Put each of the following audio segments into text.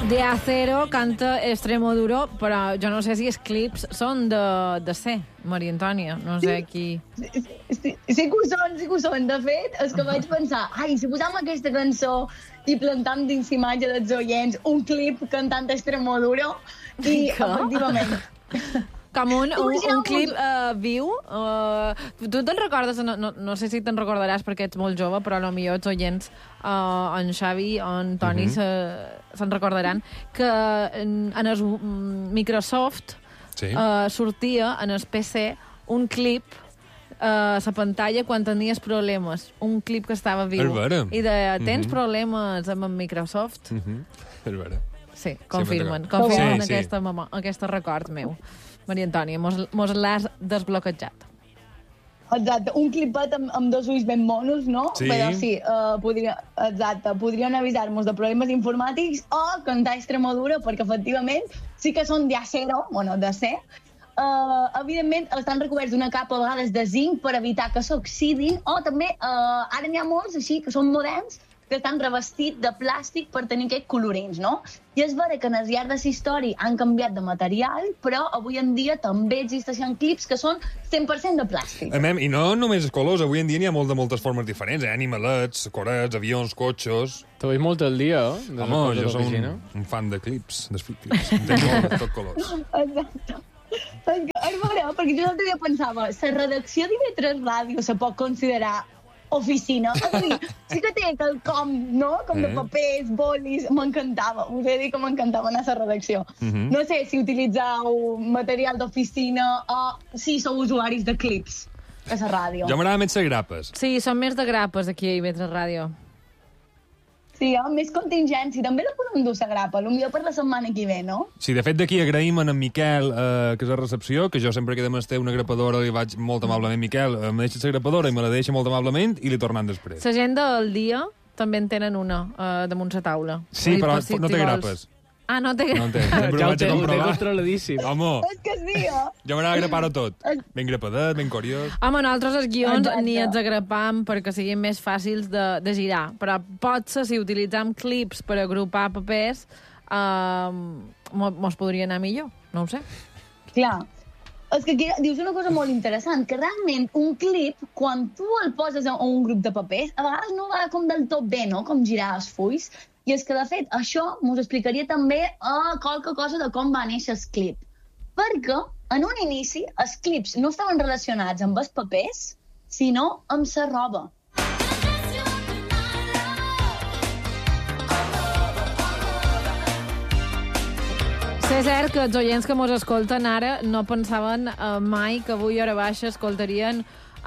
De Acero canta Extremoduro, però jo no sé si els clips són de C, Maria Antònia. No sé qui... Sí que ho són. De fet, és que vaig pensar, si posam aquesta cançó i plantam dins imatge dels oients un clip cantant Extremoduro, i efectivament... Com un clip viu. Tu te'n recordes, no sé si te'n recordaràs perquè ets molt jove, però potser els oients, en Xavi o en Toni se'n recordaran, que en el Microsoft sortia en el PC un clip a la pantalla quan tenies problemes. Un clip que estava viu. I deia, tens problemes amb el Microsoft? És vera. Sí, confirmen aquest record meu. Maria Antònia, mos l'has desbloquejat. Exacte, un clipet amb dos ulls ben monos, no? Sí. Però sí, podrien avisar-nos de problemes informàtics o cantar Extremoduro, perquè efectivament sí que són de acero, de C. Evidentment estan recoberts d'una capa a vegades de zinc per evitar que s'oxidin, o també ara n'hi ha molts així que són moderns que estan revestits de plàstic per tenir aquests colorins, no? I és vera que en el llarg de la història han canviat de material, però avui en dia també existeixen clips que són 100% de plàstic. I no només colors, avui en dia n'hi ha moltes formes diferents, animalets, corets, avions, cotxos... Te veig molt al dia, Home, jo soc un fan de clips, de clips. Entenc molt, de tot colors. Exacte. És vera, perquè jo l'altre dia pensava, la redacció d'IV3 Ràdio se pot considerar oficina. És a dir, sí que té quelcom, no? Com de papers, bolis... M'encantava. Us he dit que m'encantava anar a la redacció. No sé si utilitzeu material d'oficina o si sou usuaris de clips a la ràdio. Jo m'agrada més ser grapes. Sí, són més de grapes aquí a IB3 Ràdio. Sí, més contingència. També la podem dur a grapa, potser per la setmana que ve, no? Sí, de fet, d'aquí agraïm a en Miquel, que és a recepció, que jo sempre que de menester una grapadora li vaig molt amablement, Miquel, me deixa la grapadora i me la deixa molt amablement i li tornant després. La gent del dia també en tenen una damunt la taula. Sí, però no té grapes. Ah, no té grapes. No té. Sempre ho vaig a comprovar. Ho té controladíssim. Home, és que sí, jo m'agrada grapar-ho tot. Ben grapadet, ben curiós. Home, nosaltres els guions ni els agrapam perquè siguin més fàcils de girar. Però potser si utilitzam clips per agrupar papers, mos podria anar millor. No ho sé. Clar. És que aquí dius una cosa molt interessant, que realment un clip, quan tu el poses a un grup de papers, a vegades no va com del tot bé, no?, com girar els fulls. I és que, de fet, això m'ho explicaria també qualque cosa de com va néixer el clip. Perquè, en un inici, els clips no estaven relacionats amb els papers, sinó amb la roba. És cert que els oients que mos escolten ara no pensaven mai que avui a hora baixa escoltarien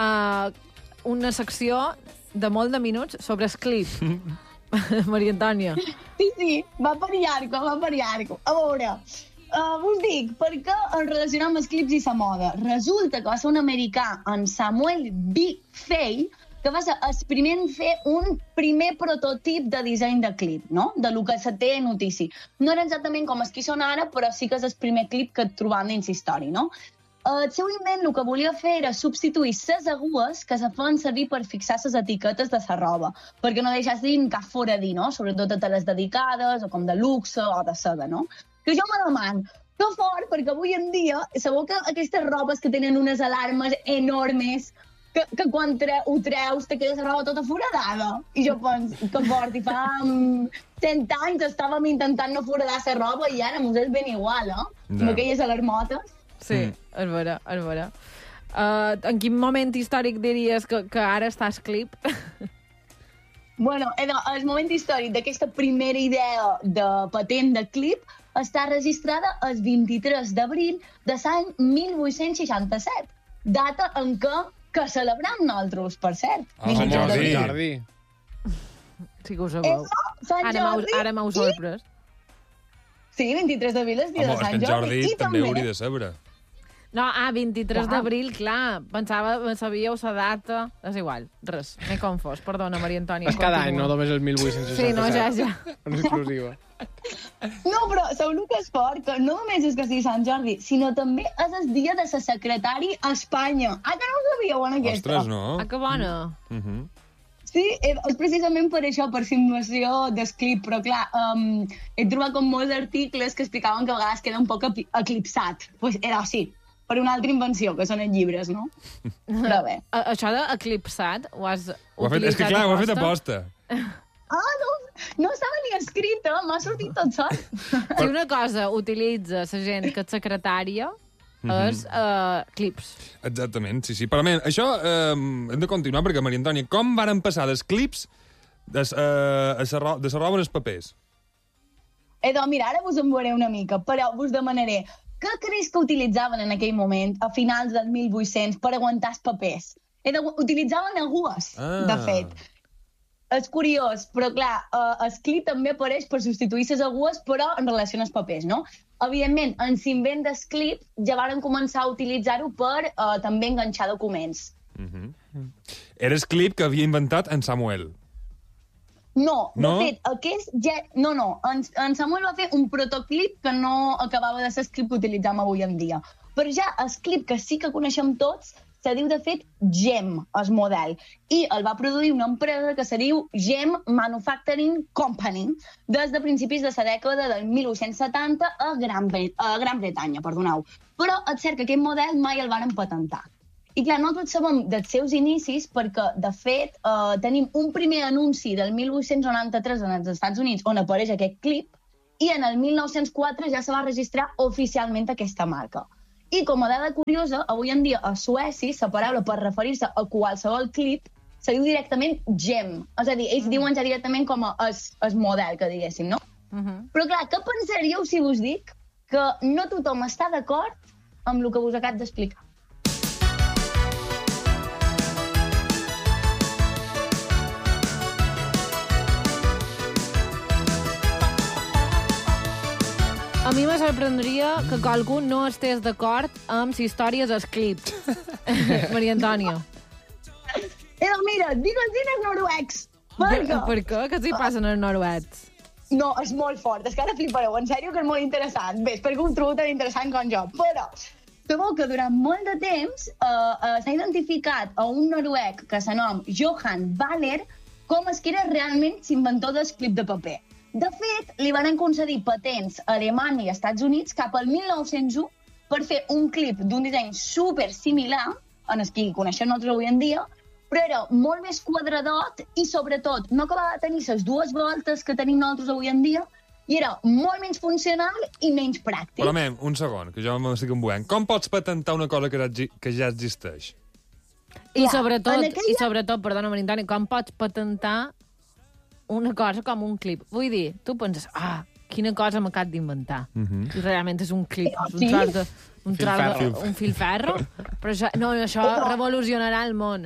una secció de molt de minuts sobre el clip. Maria Antònia. Sí, va per llarg. A veure, vos dic, perquè ens relacionem amb els clips i la moda. Resulta que va ser un americà, en Samuel B. Fay, que va ser el primer en fer un primer prototip de disseny de clip, no?, de lo que se té notícia. No era exactament com els que són ara, però sí que és el primer clip que trobam dins història, no? El seu invent el que volia fer era substituir les agues que se feien servir per fixar les etiquetes de la roba, perquè no deixessin cap foradí, no?, sobretot a teles dedicades o com de luxe o de seda, no? Que jo me demano, que fort, perquè avui en dia sabeu que aquestes robes que tenen unes alarmes enormes que quan ho treus te quedes la roba tota foradada. I jo penso, que fort, i fa 100 anys estàvem intentant no foradar la roba i ara mos és ben igual, amb aquelles alarmotes. Sí, és vera. En quin moment històric diries que ara estàs clip? Bueno, el moment històric d'aquesta primera idea de patent de clip està registrada el 23 d'abril de l'any 1867, data en que celebrem nosaltres, per cert. Sant Jordi. Sí que ho sabeu. Ara m'heu sorprès. Sí, 23 d'abril és dia de Sant Jordi. I també hauria de saber. No, 23 d'abril, clar. Pensava, sabíeu la data. És igual, res. M'he confós. Perdona, Maria Antònia. És cada any, no només el 1867. Sí, no, ja. Una exclusiva. No, però sabeu el que és fort? Que no només és que sigui Sant Jordi, sinó també és el dia de la secretari a Espanya. Ah, que no ho sabíeu, en aquesta? Ostres, no? Ah, que bona. Sí, és precisament per això, per simulació d'esclip, però clar, he trobat com molts articles que explicaven que a vegades queda un poc eclipsat. Pues era així, per una altra invenció, que són els llibres, no? Però bé. Això d'eclipsat ho has Ho ha fet, és que clar, ho ha fet aposta. Ah, no estava ni escrita, m'ha sortit tot sol. Si una cosa utilitza la gent que és secretària, és clips. Exactament, sí. Però, això hem de continuar, perquè, Maria Antònia, com varen passar dels clips de la roba en els papers? Doncs mira, ara vos en veuré una mica, però vos demanaré què creus que utilitzaven en aquell moment, a finals del 1800, per aguantar els papers? Utilitzaven agues, de fet. És curiós, però clar, el clip també apareix per substituir les agues, però en relació als papers, no? Evidentment, en l'invent del clip ja varen començar a utilitzar-ho per també enganxar documents. Era el clip que havia inventat en Samuel. No, de fet, aquest ja... No, en Samuel va fer un protoclip que no acabava de ser el clip que utilitzem avui en dia. Però ja el clip que sí que coneixem tots se diu, de fet, GEM, el model, i el va produir una empresa que se diu GEM Manufacturing Company des de principis de la dècada del 1870 a Gran Bretanya, perdoneu. Però és cert que aquest model mai el van patentar. I clar, nosaltres sabem dels seus inicis perquè, de fet, tenim un primer anunci del 1893 en els Estats Units on apareix aquest clip i en el 1904 ja se va registrar oficialment aquesta marca. I com a dada curiosa, avui en dia a Suècia, la paraula per referir-se a qualsevol clip se diu directament GEM. És a dir, ells diuen ja directament com el model, que diguéssim, no? Però clar, què pensaríeu si vos dic que no tothom està d'acord amb el que vos acabo d'explicar? A mi me sorprendria que qualcú no estés d'acord amb la història dels clips. Maria Antònia. Mira, digue'ls els noruecs. Per què? Què s'hi passen els noruecs? No, és molt fort, és que ara flipareu, en sèrio que és molt interessant. Bé, perquè ho trobo tan interessant com jo. Però sabeu que durant molt de temps s'ha identificat a un noruec que s'anom Johan Waller com és que era realment l'inventor del clip de paper. De fet, li van concedir patents a Alemanya i als Estats Units cap al 1901 per fer un clip d'un disseny super similar, en el que coneixem nosaltres avui en dia, però era molt més quadradot i, sobretot, no acabava de tenir les dues voltes que tenim nosaltres avui en dia i era molt menys funcional i menys pràctic. Però, un segon, que jo m'estic embuent. Com pots patentar una cosa que ja existeix? I sobretot, perdona, Maria Antònia, com pots patentar una cosa com un clip? Vull dir, tu penses, quina cosa m'acabo d'inventar. I realment és un clip, és un filferro. Però això revolucionarà el món.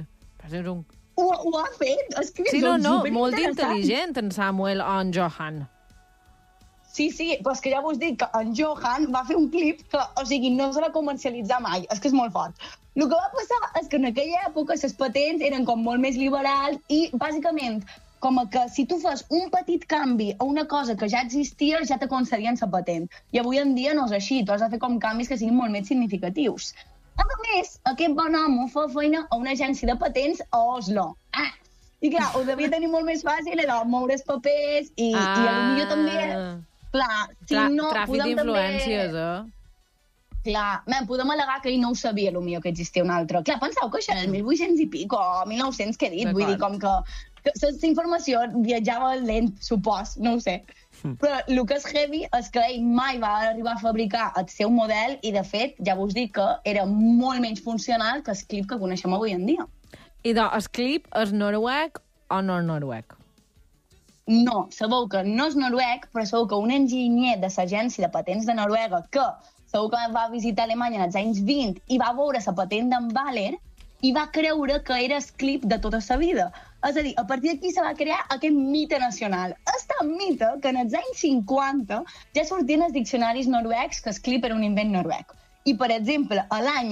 Ho ha fet? Sí, molt intel·ligent, en Samuel o en Johan. Sí, però és que ja vos dic que en Johan va fer un clip que, no se va comercialitzar mai. És que és molt fort. El que va passar és que en aquella època les patents eren com molt més liberals i, bàsicament, com que si tu fas un petit canvi a una cosa que ja existia, ja te concedien la patent. I avui en dia no és així, tu has de fer com canvis que siguin molt més significatius. A més, aquest bon home fa feina a una agència de patents a Oslo. I clar, ho devia tenir molt més fàcil, era moure els papers i potser també... Clar, si no... Tràfic d'influències, Clar, podem al·legar que ell no ho sabia, potser que existia un altre. Clar, penseu que això era el 1800 i pico, o 1900, que he dit, vull dir, com que la informació viatjava lent, supos, no ho sé. Però el que és heavy és que ell mai va arribar a fabricar el seu model i, de fet, ja vos dic que era molt menys funcional que el clip que coneixem avui en dia. I el clip és noruec o no noruec? No, sabeu que no és noruec, però sabeu que un enginyer de l'agència de patents de Noruega que sabeu que va visitar Alemanya en els anys 20 i va veure la patent d'en Waller i va creure que era el clip de tota sa vida. És a dir, a partir d'aquí se va crear aquest mite nacional. És tan mite que en els anys 50 ja sortien els diccionaris noruecs que el clip era un invent noruec. I, per exemple, a l'any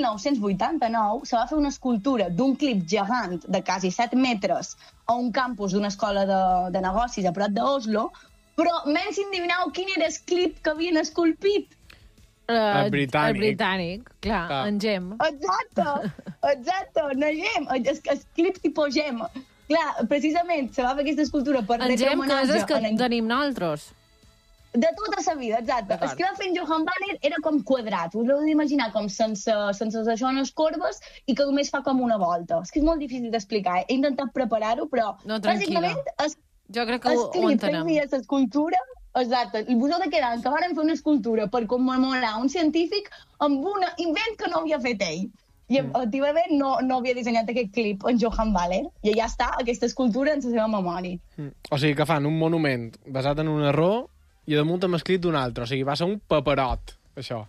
1989 se va fer una escultura d'un clip gegant de quasi 7 metres a un campus d'una escola de negocis a prop d'Oslo, però menys endivineu quin era el clip que havien esculpit. El britànic. El britànic, clar, en GEM. Exacte, no GEM, el clip tipus GEM. Clar, precisament se va fer aquesta escultura per En Gem, retre-homenatge... coses que tenim nosaltres. De tota sa vida, exacte. El que va fer en Johann Bahner era com quadrat. Us heu d'imaginar com sense les zones corbes i que només fa com una volta. És que és molt difícil d'explicar. He intentat preparar-ho, però... No, tranquil·la. Jo crec que ho entenem. L'escultura, exacte. Vos heu de quedar que varen fer una escultura per commemorar un científic amb un invent que no havia fet ell. I efectivament no havia dissenyat aquest clip en Johann Bahner. I ja està, aquesta escultura en la seva memòria. O sigui que fan un monument basat en un error i damunt hem escrit d'un altre. O sigui, va ser un paperot, això.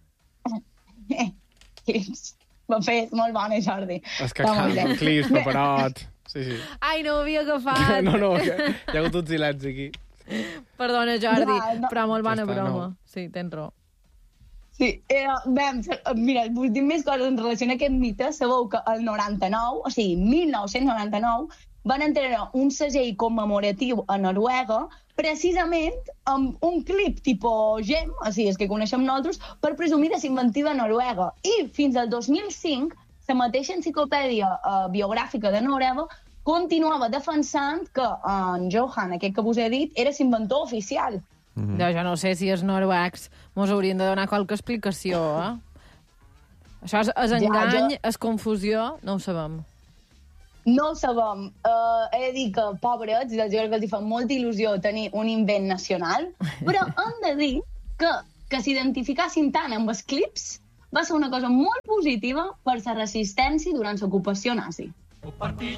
Clips. Va fer, molt bona, Jordi. És que clips, paperot... Sí. Ai, no ho havia agafat. No, hi ha hagut un silenci aquí. Perdona, Jordi, però molt bona Ja està, broma. no. Sí, tens raó. Sí, mira, vos dic més coses en relació a aquest mite. Sabeu que el 99, o sigui, 1999, van entregar un segell commemoratiu a Noruega precisament amb un clip tipus Gem, o sigui, és que coneixem nosaltres, per presumir de s'inventiva a Noruega. I fins al 2005, la mateixa enciclopèdia biogràfica de Noruega continuava defensant que en Johann, aquest que vos he dit, era l'inventor oficial. Jo no sé si els noruecs mos haurien de donar qualque explicació, Això és engany, és confusió, no ho sabem. No ho sabem. He de dir que, pobrets, jo crec que els fa molta il·lusió tenir un invent nacional, però hem de dir que s'identificassin tant amb els clips va ser una cosa molt positiva per la resistència durant l'ocupació nazi.